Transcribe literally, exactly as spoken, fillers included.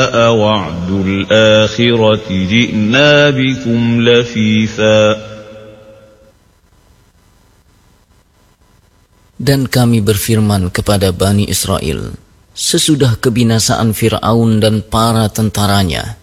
وعد الآخرة جئنا بكم لفيفا. Dan kami berfirman kepada Bani Israel, sesudah kebinasaan Fir'aun dan para tentaranya,